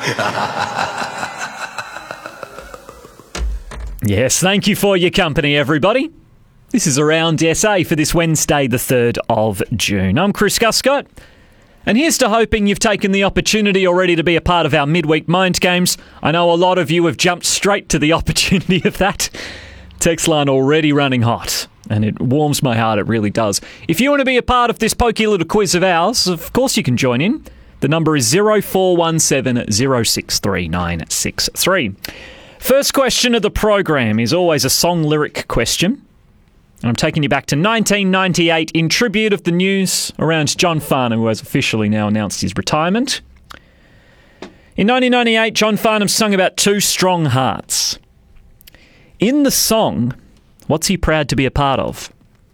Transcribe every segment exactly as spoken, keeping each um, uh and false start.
Yes, thank you for your company, everybody. This is Around S A for this Wednesday, the third of June. I'm Chris Guscott, and here's to hoping you've taken the opportunity already to be a part of our midweek mind games. I know a lot of you have jumped straight to the opportunity of that. Text line already running hot, and it warms my heart, it really does. If you want to be a part of this pokey little quiz of ours, of course you can join in. The number is zero four one seven zero six three nine six three. First question of the program is always a song lyric question. And I'm taking you back to nineteen ninety-eight in tribute of the news around John Farnham, who has officially now announced his retirement. In nineteen ninety-eight, John Farnham sung about two strong hearts. In the song, what's he proud to be a part of?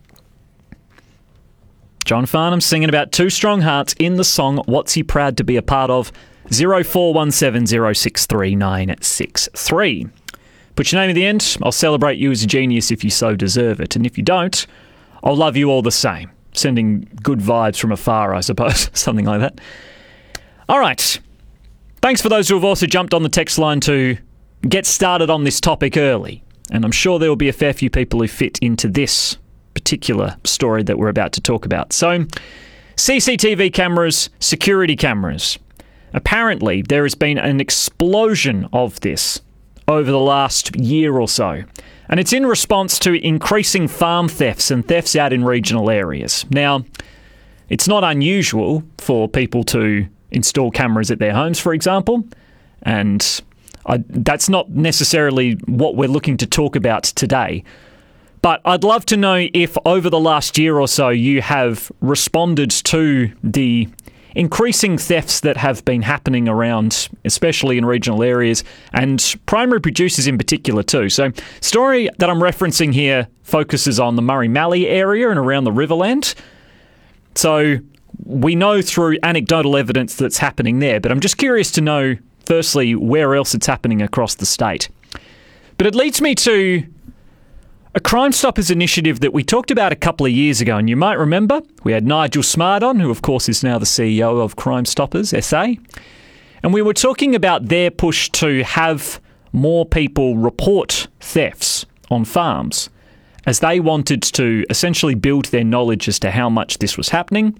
John Farnham singing about two strong hearts in the song, what's he proud to be a part of? zero four one seven zero six three nine six three. Put your name at the end. I'll celebrate you as a genius if you so deserve it. And if you don't, I'll love you all the same. Sending good vibes from afar, I suppose. Something like that. All right. Thanks for those who have also jumped on the text line to get started on this topic early. And I'm sure there will be a fair few people who fit into this particular story that we're about to talk about. So, C C T V cameras, security cameras. Apparently, there has been an explosion of this over the last year or so. And it's in response to increasing farm thefts and thefts out in regional areas. Now, it's not unusual for people to install cameras at their homes, for example. And I, that's not necessarily what we're looking to talk about today. But I'd love to know if over the last year or so you have responded to the increasing thefts that have been happening around, especially in regional areas, and primary producers in particular too. So, story that I'm referencing here focuses on the Murray-Mallee area and around the Riverland. So, we know through anecdotal evidence that's happening there, but I'm just curious to know, firstly, where else it's happening across the state. But it leads me to a Crime Stoppers initiative that we talked about a couple of years ago, and you might remember we had Nigel Smart on, who of course is now the C E O of Crime Stoppers S A, and we were talking about their push to have more people report thefts on farms, as they wanted to essentially build their knowledge as to how much this was happening,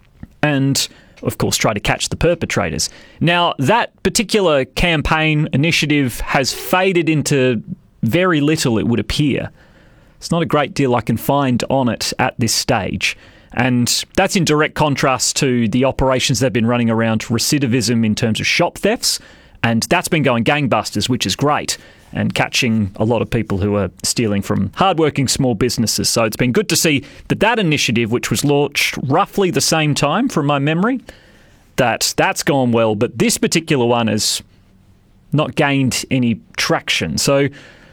and of course try to catch the perpetrators. Now, that particular campaign initiative has faded into very little, it would appear. It's not a great deal I can find on it at this stage. And that's in direct contrast to the operations they've been running around recidivism in terms of shop thefts. And that's been going gangbusters, which is great, and catching a lot of people who are stealing from hardworking small businesses. So it's been good to see that that initiative, which was launched roughly the same time from my memory, that that's gone well. But this particular one has not gained any traction. So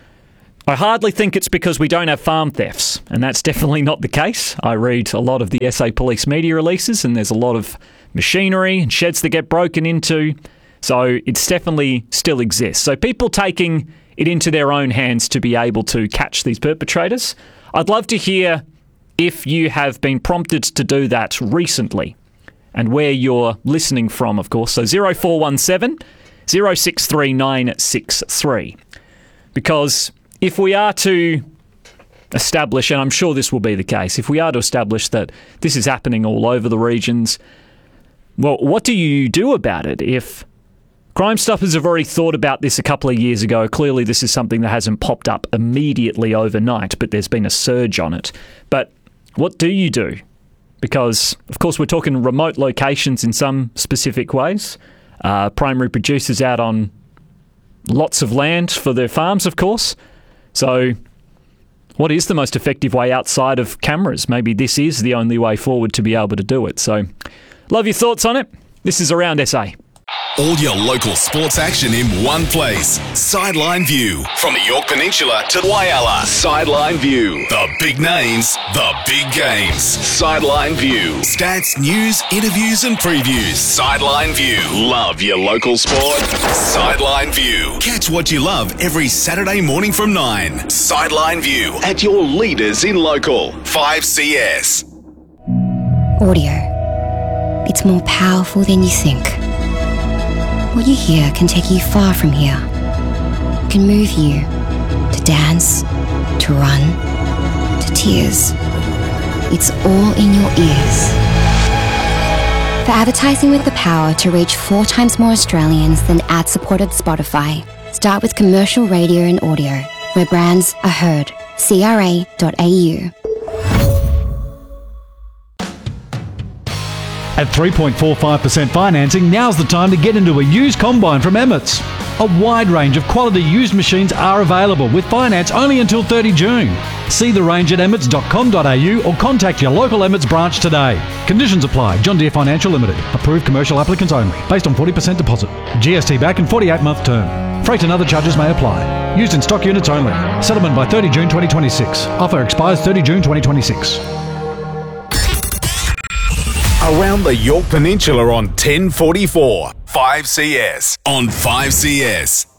I hardly think it's because we don't have farm thefts, and that's definitely not the case. I read a lot of the S A Police media releases, and there's a lot of machinery and sheds that get broken into, so it's definitely still exists. So people taking it into their own hands to be able to catch these perpetrators. I'd love to hear if you have been prompted to do that recently, and where you're listening from, of course. So zero four one seven zero six three nine six three. Because if we are to establish, and I'm sure this will be the case, if we are to establish that this is happening all over the regions, well, what do you do about it? If Crime Stoppers have already thought about this a couple of years ago, clearly this is something that hasn't popped up immediately overnight, but there's been a surge on it. But what do you do? Because, of course, we're talking remote locations in some specific ways. Uh, primary producers out on lots of land for their farms, of course. So what is the most effective way outside of cameras? Maybe this is the only way forward to be able to do it. So love your thoughts on it. This is Around S A. All your local sports action in one place. Sideline View. From the Yorke Peninsula to Whyalla. Sideline View. The big names, the big games. Sideline View. Stats, news, interviews and previews. Sideline View. Love your local sport. Sideline View. Catch what you love every Saturday morning from nine. Sideline View. At your leaders in local. five C S. Audio. It's more powerful than you think. What you hear can take you far from here. It can move you to dance, to run, to tears. It's all in your ears. For advertising with the power to reach four times more Australians than ad-supported Spotify, start with commercial radio and audio, where brands are heard. C R A dot A U. At three point four five percent financing, now's the time to get into a used combine from Emmets. A wide range of quality used machines are available with finance only until thirty June. See the range at emmets dot com dot A U or contact your local Emmets branch today. Conditions apply. John Deere Financial Limited. Approved commercial applicants only. Based on forty percent deposit. G S T back and forty-eight month term. Freight and other charges may apply. Used in stock units only. Settlement by thirty June twenty twenty-six. Offer expires thirty June twenty twenty-six. Around the Yorke Peninsula on ten forty-four. five C S on five C S.